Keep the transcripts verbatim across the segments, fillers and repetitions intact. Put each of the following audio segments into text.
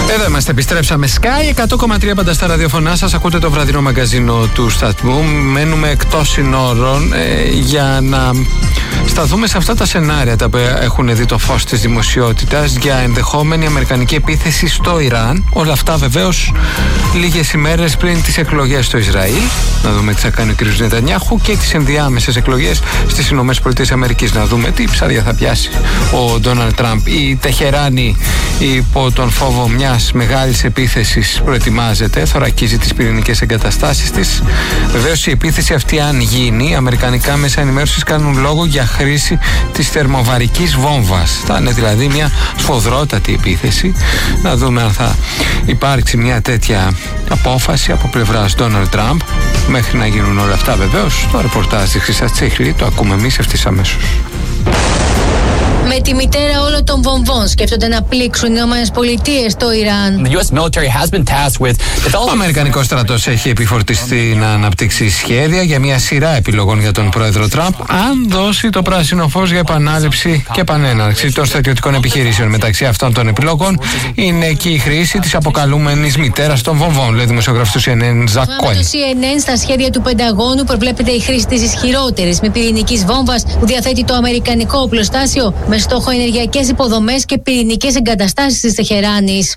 Εδώ είμαστε, επιστρέψαμε. Sky εκατό κόμμα τρία πάντα στα ραδιοφωνά σας. Ακούτε το βραδινό μαγκαζίνο του σταθμού. Μένουμε εκτός συνόρων ε, για να σταθούμε σε αυτά τα σενάρια τα οποία έχουν δει το φως της δημοσιότητας για ενδεχόμενη αμερικανική επίθεση στο Ιράν. Όλα αυτά βεβαίως λίγες ημέρες πριν τις εκλογές στο Ισραήλ. Να δούμε τι θα κάνει ο κ. Νετανιάχου και τις ενδιάμεσες εκλογές στις ΗΠΑ. Να δούμε τι ψάρια θα πιάσει ο Ντόναλντ Τραμπ. Η Τεχεράνη υπό τον φόβο μιας μεγάλης επίθεσης προετοιμάζεται, θωρακίζει τις πυρηνικές εγκαταστάσεις της. Βεβαίως η επίθεση αυτή, αν γίνει, αμερικανικά μέσα ενημέρωσης κάνουν λόγο για χρήση της θερμοβαρικής βόμβας. Θα είναι δηλαδή μια σφοδρότατη επίθεση. Να δούμε αν θα υπάρξει μια τέτοια απόφαση από πλευράς Ντόναλντ Τραμπ. Μέχρι να γίνουν όλα αυτά, βεβαίως, το ρεπορτάζ της Χρυσάς Τσίχλη το ακούμε εμείς ευθύς αμέσως. Με τη μητέρα όλων των βομβών σκέφτονται να πλήξουν οι ΗΠΑ στο Ιράν. Ο Αμερικανικός στρατός έχει επιφορτιστεί να αναπτύξει σχέδια για μια σειρά επιλογών για τον πρόεδρο Τραμπ, αν δώσει το πράσινο φως για επανάληψη και επανέναρξη των στρατιωτικών επιχειρήσεων. Μεταξύ αυτών των επιλογών είναι και η χρήση της αποκαλούμενης μητέρας των βομβών, λέει δημοσιογράφος του σι εν εν Ζακ Κόεν. Το σι εν εν, στα σχέδια του Πενταγώνου προβλέπεται η χρήση της ισχυρότερης μη πυρηνικής βόμβας που διαθέτει το αμερικανικό οπλοστάσιο, με στόχο ενεργειακές υποδομές και πυρηνικές εγκαταστάσεις της Τεχεράνης.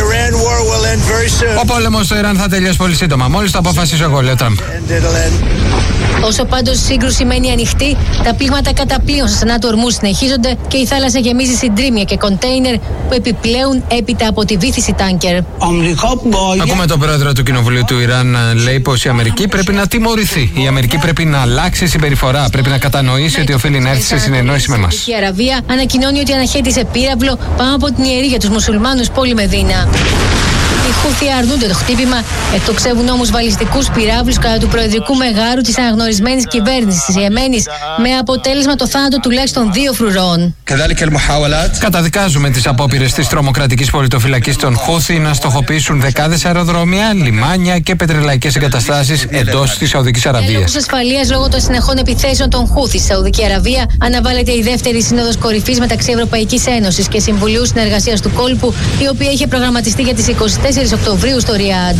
Ο πόλεμος στο Ιράν θα τελειώσει πολύ σύντομα. Μόλις το αποφασίσω εγώ, λέει ο Τραμπ. Όσο πάντως η σύγκρουση μένει ανοιχτή, τα πλήγματα καταπλοίων στα Ανάτου Ορμούς συνεχίζονται και η θάλασσα γεμίζει συντρίμμια και κοντέινερ που επιπλέουν έπειτα από τη βύθιση τάνκερ. Ακούμε τον πρόεδρο του Κοινοβουλίου του Ιράν να λέει πως η Αμερική πρέπει να τιμωρηθεί. Η Αμερική πρέπει να αλλάξει συμπεριφορά. Πρέπει να κατανοήσει ότι οφείλει να έρθει σε συνεννόηση με μας. Η Αραβία ανακοινώνει ότι αναχέτησε πύραυλο πάνω από την ιερή για τους μουσουλμάνους πόλη Μεδίνα. Οι Χούθι αρνούνται το χτύπημα, εκτοξεύουν όμως βαλιστικούς πυράβλους κατά του προεδρικού μεγάρου της αναγνωρισμένης κυβέρνησης της Ιεμένης, με αποτέλεσμα το θάνατο τουλάχιστον δύο φρουρών. Καταδικάζουμε τις απόπειρες της τρομοκρατικής πολιτοφυλακής των Χούθι να στοχοποιήσουν δεκάδες αεροδρόμια, λιμάνια και πετρελαϊκές εγκαταστάσεις εντός της Σαουδικής Αραβίας. Για λόγους ασφαλείας, λόγω των συνεχών επιθέσεων των Χούθι στη Σαουδική Αραβία, αναβάλλεται η δεύτερη σύνοδος κορυφής μεταξύ Ευρωπαϊκής Ένωσης και Συμβουλίου Συνεργασίας του Κόλπου, η οποία είχε προγραμματιστεί για τις είκοσι τέσσερις Οκτωβρίου στο Ριάντ.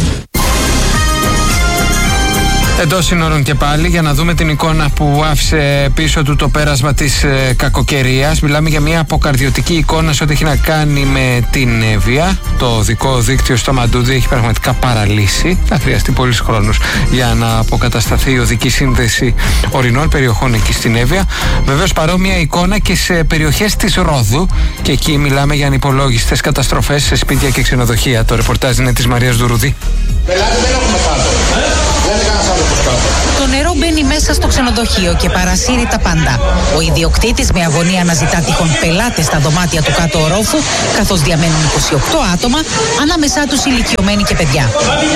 Εντός σύνορων και πάλι, για να δούμε την εικόνα που άφησε πίσω του το πέρασμα της ε, κακοκαιρίας. Μιλάμε για μια αποκαρδιωτική εικόνα σε ό,τι έχει να κάνει με την Εύβοια. Το οδικό δίκτυο στο Μαντούδι έχει πραγματικά παραλύσει. Θα χρειαστεί πολύς χρόνος για να αποκατασταθεί η οδική σύνδεση ορεινών περιοχών εκεί στην Εύβοια. Βεβαίως παρόμοια εικόνα και σε περιοχές της Ρόδου. Και εκεί μιλάμε για ανυπολόγιστες καταστροφές σε σπίτια και ξενοδοχεία. Το ρεπορτάζ είναι της Μαρίας Δουρουδή. Το νερό μπαίνει μέσα στο ξενοδοχείο και παρασύρει τα πάντα. Ο ιδιοκτήτης με αγωνία αναζητά τυχόν πελάτες στα δωμάτια του κάτω ορόφου, καθώς διαμένουν είκοσι οκτώ άτομα, ανάμεσά τους ηλικιωμένοι και παιδιά.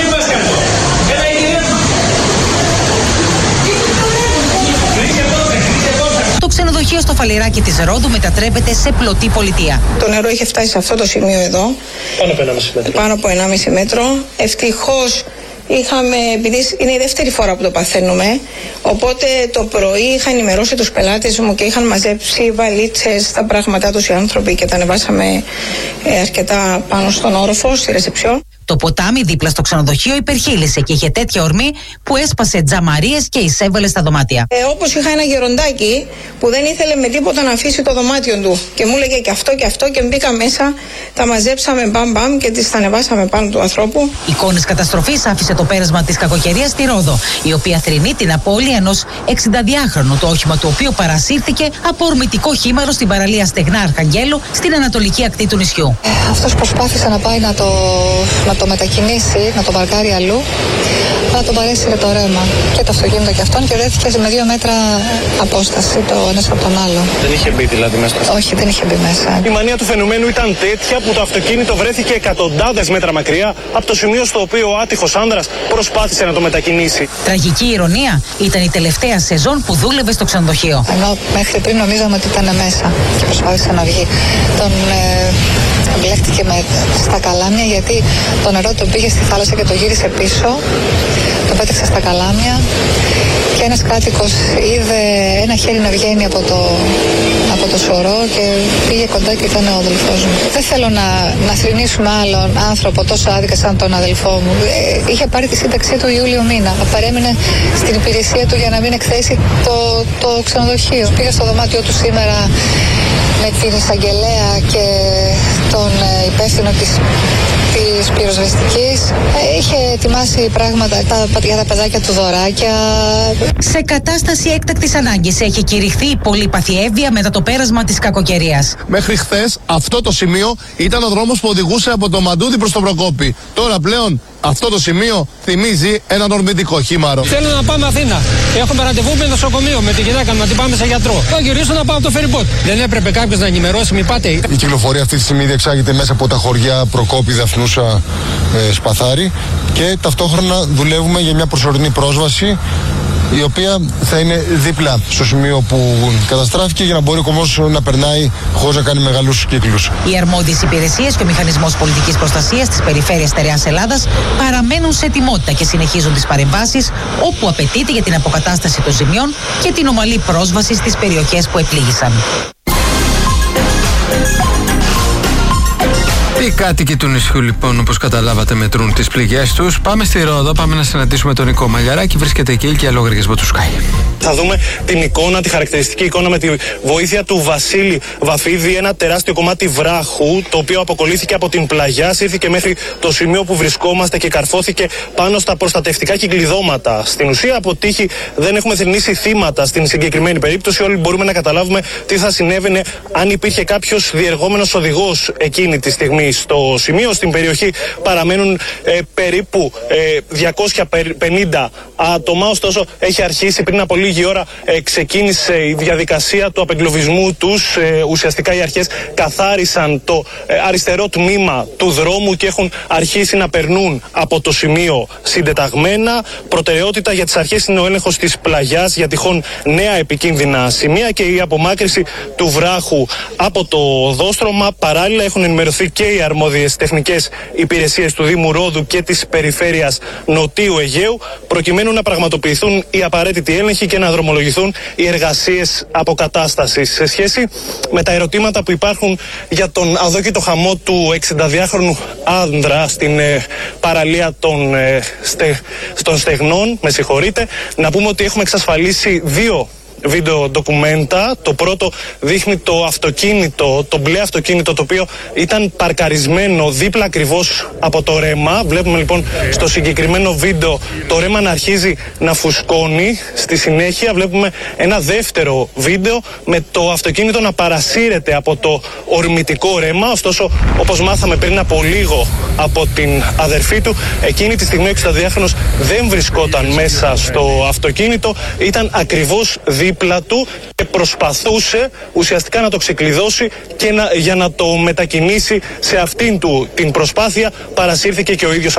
Το ξενοδοχείο στο Φαλιράκι της Ρόδου μετατρέπεται σε πλωτή πολιτεία. Το νερό είχε φτάσει σε αυτό το σημείο εδώ, πάνω από ενάμιση μέτρο. Πάνω από ενάμιση μέτρο. Ευτυχώς είχαμε, επειδή είναι η δεύτερη φορά που το παθαίνουμε, οπότε το πρωί είχα ενημερώσει τους πελάτες μου και είχαν μαζέψει βαλίτσες, τα πράγματά τους οι άνθρωποι και τα ανεβάσαμε ε, αρκετά πάνω στον όροφο, στη ρεσεψιόν. Το ποτάμι δίπλα στο ξενοδοχείο υπερχείλησε και είχε τέτοια ορμή που έσπασε τζαμαρίες και εισέβαλε στα δωμάτια. Ε, όπως είχα ένα γεροντάκι που δεν ήθελε με τίποτα να αφήσει το δωμάτιο του και μου έλεγε και αυτό και αυτό και μπήκα μέσα, τα μαζέψαμε μπαμ μπαμ και τις τα ανεβάσαμε πάνω του ανθρώπου. Εικόνες καταστροφής άφησε το πέρασμα της κακοκαιρίας στη Ρόδο, η οποία θρηνεί την απώλεια ενός εξηνταδυάχρονου, το όχημα του οποίου παρασύρθηκε από ορμητικό χήμαρο στην παραλία Στεγνά Αρχαγγέλου στην ανατολική ακτή του νησιού. Ε, αυτός προσπάθησε να πάει να το, να το μετακινήσει, να το παρκάρει αλλού, αλλά τον παρέσυρε το ρέμα και το αυτοκίνητο και αυτόν και βρέθηκε με δύο μέτρα απόσταση το ένας από τον άλλο. Δεν είχε μπει δηλαδή μέσα στο... Όχι, δεν είχε μπει μέσα. Η μανία του φαινομένου ήταν τέτοια που το αυτοκίνητο βρέθηκε εκατοντάδες μέτρα μακριά από το σημείο στο οποίο ο άτυχος άνδρας προσπάθησε να το μετακινήσει. Τραγική ηρωνία, ήταν η τελευταία σεζόν που δούλευε στο ξενοδοχείο. Ενώ μέχρι πριν νομίζαμε ότι ήταν μέσα και προσπάθησε να βγει. Τον ε, μπλέχτηκε με στα καλάμια, γιατί το νερό το πήγε στη θάλασσα και το γύρισε πίσω, το πέταξε στα καλάμια και ένας κάτοικος είδε ένα χέρι να βγαίνει από το, από το σωρό και πήγε κοντά και ήταν ο αδελφός μου. Δεν θέλω να, να θρηνήσουμε άλλον άνθρωπο τόσο άδικα σαν τον αδελφό μου. Ε, είχε πάρει τη σύνταξή του Ιούλιο μήνα. Παρέμεινε στην υπηρεσία του για να μην εκθέσει το, το ξενοδοχείο. Πήγα στο δωμάτιο του σήμερα με την εισαγγελέα και τον υπεύθυνο της, της πυροσβεστικής. Ε, είχε ετοιμάσει πράγματα τα, για τα παιδάκια του, δωράκια. Σε κατάσταση έκτακτης ανάγκης έχει κηρυχθεί η πολύπαθη έβδια μετά το πέρασμα της κακοκαιρίας. Μέχρι χθες αυτό το σημείο ήταν ο δρόμος που οδηγούσε από το Μαντούδι προς το Προκόπη. Τώρα πλέον αυτό το σημείο θυμίζει έναν ορμητικό χήμαρο. Θέλω να πάμε Αθήνα. Έχουμε ραντεβού με νοσοκομείο με τη γυναίκα μου να την πάμε σε γιατρό. Θα γυρίσω να πάω από το φεριμπότ. Δεν έπρεπε κάποιος να ενημερώσει, μη πάτε. Η κυκλοφορία αυτή τη στιγμή διεξάγεται μέσα από τα χωριά Προκόπη, Δαφνούσα, ε, Σπαθάρη και ταυτόχρονα δουλεύουμε για μια προσωρινή πρόσβαση, η οποία θα είναι δίπλα στο σημείο που καταστράφηκε για να μπορεί ο κομμός να περνάει χωρίς να κάνει μεγάλους κύκλους. Οι αρμόδιες υπηρεσίες και ο Μηχανισμός Πολιτικής Προστασίας της Περιφέρειας Στερεάς Ελλάδας παραμένουν σε ετοιμότητα και συνεχίζουν τις παρεμβάσεις όπου απαιτείται για την αποκατάσταση των ζημιών και την ομαλή πρόσβαση στις περιοχές που επλήγησαν. Οι κάτοικοι του νησιού, λοιπόν, όπως καταλάβατε, μετρούν τις πληγές τους. Πάμε στη Ρόδο, πάμε να συναντήσουμε τον Νικό Μαγιαράκη. Βρίσκεται εκεί και λογαριασμό του Sky. Θα δούμε την εικόνα, τη χαρακτηριστική εικόνα με τη βοήθεια του Βασίλη Βαφίδη. Ένα τεράστιο κομμάτι βράχου, το οποίο αποκολλήθηκε από την πλαγιά, ήρθε μέχρι το σημείο που βρισκόμαστε και καρφώθηκε πάνω στα προστατευτικά κυκλειδώματα. Στην ουσία, από τύχη δεν έχουμε θρηνήσει θύματα στην συγκεκριμένη περίπτωση. Όλοι μπορούμε να καταλάβουμε τι θα συνέβαινε αν υπήρχε κάποιος διεργόμενος οδηγός εκείνη τη στιγμή. Στο σημείο, στην περιοχή, παραμένουν ε, περίπου ε, διακόσια πενήντα άτομα. Ωστόσο, έχει αρχίσει πριν από λίγη ώρα, ε, ξεκίνησε η διαδικασία του απεγκλωβισμού τους. Ε, ουσιαστικά οι αρχές καθάρισαν το ε, αριστερό τμήμα του δρόμου και έχουν αρχίσει να περνούν από το σημείο συντεταγμένα. Προτεραιότητα για τις αρχές είναι ο έλεγχος της πλαγιάς για τυχόν νέα επικίνδυνα σημεία και η απομάκρυση του βράχου από το δόστρωμα. Παράλληλα, έχουν ενημερωθεί και οι αρμόδιες τεχνικές υπηρεσίες του Δήμου Ρόδου και της Περιφέρειας Νοτίου Αιγαίου, προκειμένου να πραγματοποιηθούν οι απαραίτητοι έλεγχοι και να δρομολογηθούν οι εργασίες αποκατάστασης. Σε σχέση με τα ερωτήματα που υπάρχουν για τον αδόκητο χαμό του εξηνταδυάχρονου άνδρα στην ε, παραλία των, ε, στε, των Στεγνών, με συγχωρείτε, να πούμε ότι έχουμε εξασφαλίσει δύο βίντεο ντοκουμέντα. Το πρώτο δείχνει το αυτοκίνητο, το μπλε αυτοκίνητο, το οποίο ήταν παρκαρισμένο δίπλα ακριβώς από το ρέμα. Βλέπουμε λοιπόν στο συγκεκριμένο βίντεο το ρέμα να αρχίζει να φουσκώνει. Στη συνέχεια βλέπουμε ένα δεύτερο βίντεο με το αυτοκίνητο να παρασύρεται από το ορμητικό ρέμα. Ωστόσο, όπως μάθαμε πριν από λίγο από την αδερφή του, εκείνη τη στιγμή ο εξηνταδυάχρονος δεν βρισκόταν μέσα στο αυτοκίνητο, ήταν ακριβώς δίπλα του και προσπαθούσε ουσιαστικά να το ξεκλειδώσει και να, για να το μετακινήσει σε αυτήν του την προσπάθεια. Παρασύρθηκε και ο ίδιος